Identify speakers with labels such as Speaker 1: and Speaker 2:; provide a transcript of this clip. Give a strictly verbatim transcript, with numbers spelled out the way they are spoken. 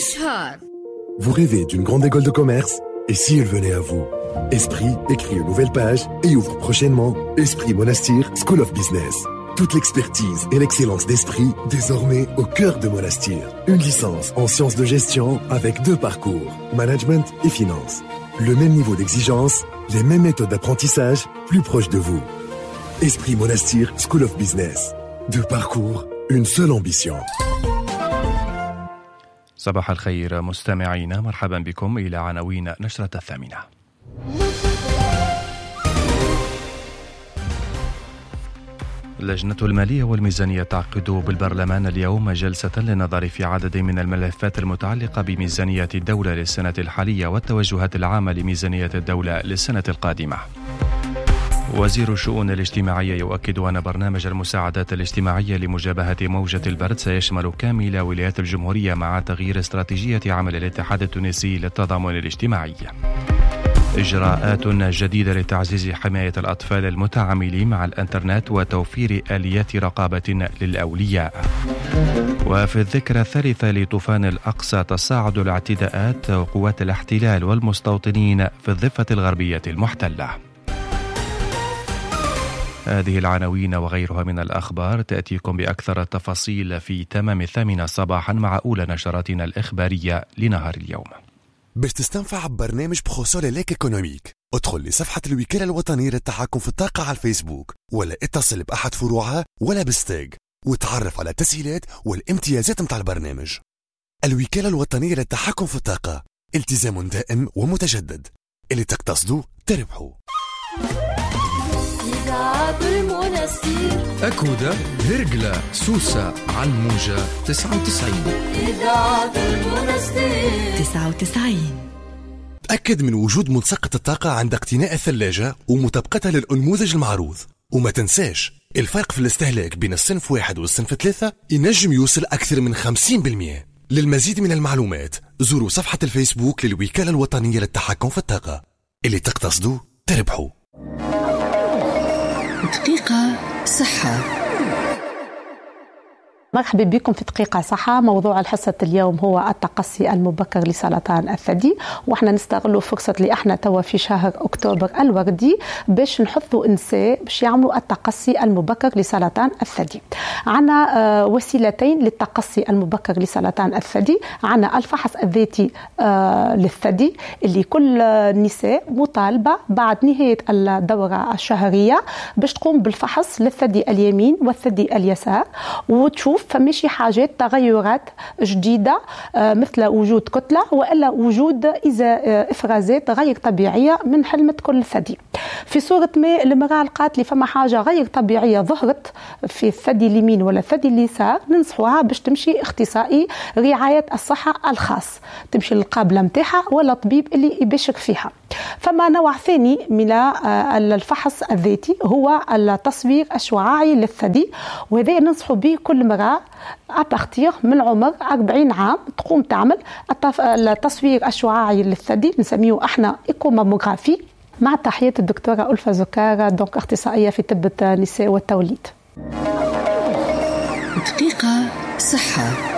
Speaker 1: إشهار.
Speaker 2: Vous rêvez d'une grande école de commerce? Et si elle venait à vous? Esprit écrit une nouvelle page et ouvre prochainement Esprit Monastir School of Business. Toute l'expertise et l'excellence d'Esprit désormais au cœur de Monastir. Une licence en sciences de gestion avec deux parcours, management et finance. Le même niveau d'exigence, les mêmes méthodes d'apprentissage, plus proches de vous. Esprit Monastir School of Business. Deux parcours, une seule ambition.
Speaker 3: صباح الخير مستمعينا، مرحبا بكم إلى عناوين نشرة الثامنة. لجنة المالية والميزانية تعقد بالبرلمان اليوم جلسة للنظر في عدد من الملفات المتعلقة بميزانية الدولة للسنة الحالية والتوجهات العامة لميزانية الدولة للسنة القادمة. وزير الشؤون الاجتماعية يؤكد أن برنامج المساعدات الاجتماعية لمجابهة موجة البرد سيشمل كامل ولايات الجمهورية مع تغيير استراتيجية عمل الاتحاد التونسي للتضامن الاجتماعي. إجراءات جديدة لتعزيز حماية الأطفال المتعاملين مع الإنترنت وتوفير آليات رقابة للأولياء. وفي الذكرى الثالثة لطوفان الأقصى تصاعد الاعتداءات قوات الاحتلال والمستوطنين في الضفة الغربية المحتلة. هذه العناوين وغيرها من الأخبار تأتيكم بأكثر التفاصيل في تمام الثامنة صباحا مع أولى نشراتنا الإخبارية لنهار اليوم.
Speaker 4: باش تستنفع ببرنامج بخصوص ليك ايكونوميك، ادخل لصفحة الوكالة الوطنية للتحكم في الطاقة على الفيسبوك، ولا اتصل بأحد فروعها ولا بالستيج وتعرف على التسهيلات والامتيازات متاع البرنامج. الوكالة الوطنية للتحكم في الطاقة، التزام دائم ومتجدد، اللي تقتصدوا تربحوا.
Speaker 5: أكودة هرقلة سوسة علموجة تسعة وتسعين
Speaker 1: تسعة وتسعين.
Speaker 4: تأكد من وجود ملصقة الطاقة عند اقتناء الثلاجة ومطابقتها للأنموذج المعروض، وما تنساش الفرق في الاستهلاك بين الصنف واحد والصنف ثلاثة ينجم يوصل أكثر من خمسين بالمئة. للمزيد من المعلومات زوروا صفحة الفيسبوك للوكالة الوطنية للتحكم في الطاقة، اللي تقتصدوا تربحوا.
Speaker 1: دقيقة صحة.
Speaker 6: مرحبا بكم في دقيقة صحة. موضوع الحصة اليوم هو التقصي المبكر لسرطان الثدي، واحنا نستغلوا فرصة اللي احنا توا في شهر أكتوبر الوردي باش نحثوا النساء باش يعملوا التقصي المبكر لسرطان الثدي. عنا وسيلتين للتقصي المبكر لسرطان الثدي. عنا الفحص الذاتي للثدي اللي كل النساء مطالبة بعد نهاية الدورة الشهرية باش تقوم بالفحص للثدي اليمين والثدي اليسار، وتشوف فماشي حاجات تغيرات جديدة مثل وجود كتلة وإلا وجود إذا إفرازات غير طبيعية من حلمة كل ثدي. في صورة ما المرأة لقات لي فما حاجة غير طبيعية ظهرت في الثدي اليمين ولا الثدي اليسار، ننصحوها باش تمشي اختصائي رعاية الصحة الخاص، تمشي للقابلة متاعها ولا طبيب اللي يبشر فيها. فما نوع ثاني من الفحص الذاتي هو التصوير الشعاعي للثدي، وهذا ننصح به كل مرأة أبارتيغ من عمر أربعين عام تقوم تعمل التصوير الشعاعي للثدي، نسميه احنا إيكوماموغرافي. مع تحية الدكتورة ألفة زكارة، دونك اختصائية في طب النساء والتوليد.
Speaker 1: دقيقة صحة.